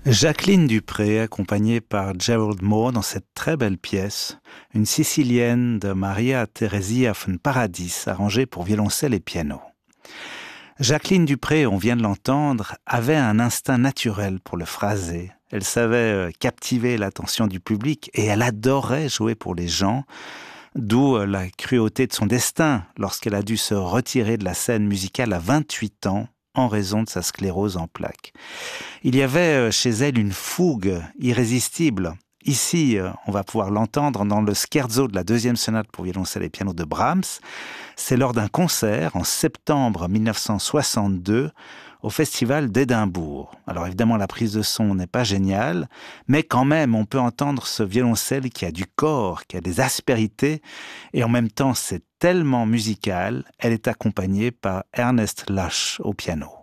Jacqueline Dupré, accompagnée par Gerald Moore dans cette très belle pièce, une sicilienne de Maria Theresia von Paradis, arrangée pour violoncelle et piano. Jacqueline Dupré, on vient de l'entendre, avait un instinct naturel pour le phrasé. Elle savait captiver l'attention du public et elle adorait jouer pour les gens, d'où la cruauté de son destin lorsqu'elle a dû se retirer de la scène musicale à 28 ans en raison de sa sclérose en plaques. Il y avait chez elle une fougue irrésistible. Ici, on va pouvoir l'entendre dans le scherzo de la deuxième sonate pour violoncelle et piano de Brahms. C'est lors d'un concert en septembre 1962 au Festival d'Édimbourg. Alors évidemment, la prise de son n'est pas géniale, mais quand même, on peut entendre ce violoncelle qui a du corps, qui a des aspérités, et en même temps, c'est tellement musical. Elle est accompagnée par Ernest Lush au piano.